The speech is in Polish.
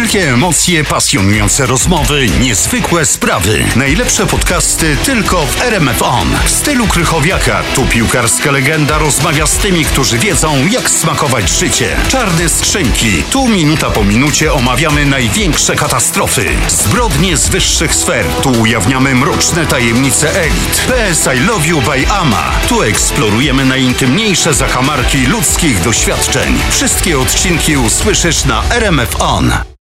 Wielkie emocje, pasjonujące rozmowy, niezwykłe sprawy. Najlepsze podcasty tylko w RMF On. W stylu Krychowiaka tu piłkarska legenda rozmawia z tymi, którzy wiedzą, jak smakować życie. Czarne skrzynki. Tu minuta po minucie omawiamy największe katastrofy. Zbrodnie z wyższych sfer. Tu ujawniamy mroczne tajemnice elit. PS I Love You by Ama. Tu eksplorujemy najintymniejsze zakamarki ludzkich doświadczeń. Wszystkie odcinki usłyszysz na RMF On.